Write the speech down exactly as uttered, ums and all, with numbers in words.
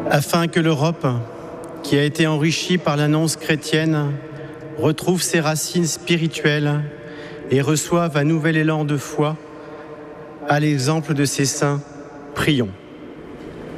Afin que l'Europe, qui a été enrichie par l'annonce chrétienne, retrouve ses racines spirituelles et reçoive un nouvel élan de foi, à l'exemple de ses saints, prions.